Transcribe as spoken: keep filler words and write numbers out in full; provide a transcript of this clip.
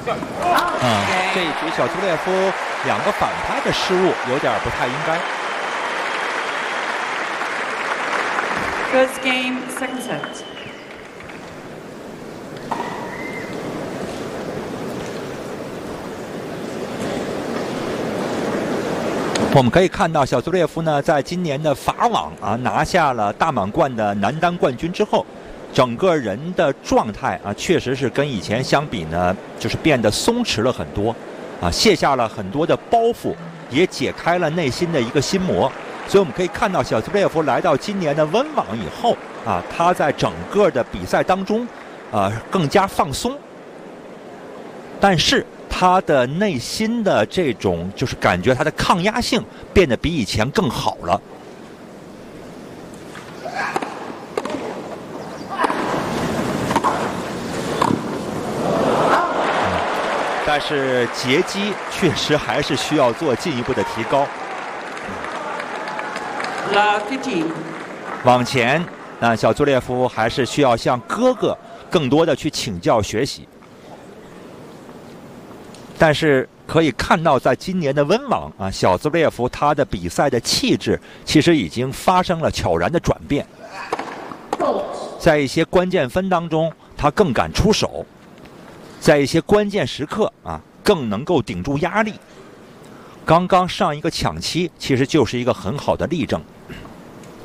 嗯，这一局小苏列夫两个反拍的失误有点不太应该。 First game, second set. 我们可以看到，小苏列夫呢，在今年的法网啊拿下了大满贯的男单冠军之后，整个人的状态啊，确实是跟以前相比呢，就是变得松弛了很多，啊，卸下了很多的包袱，也解开了内心的一个心魔。所以我们可以看到，小苏列夫来到今年的温网以后啊，他在整个的比赛当中，啊，更加放松，但是他的内心的这种就是感觉，他的抗压性变得比以前更好了。但是截击确实还是需要做进一步的提高。往前，那小苏列夫还是需要向哥哥更多的去请教学习。但是可以看到，在今年的温网啊，小苏列夫他的比赛的气质其实已经发生了悄然的转变。在一些关键分当中，他更敢出手；在一些关键时刻啊，更能够顶住压力。刚刚上一个抢七，其实就是一个很好的例证。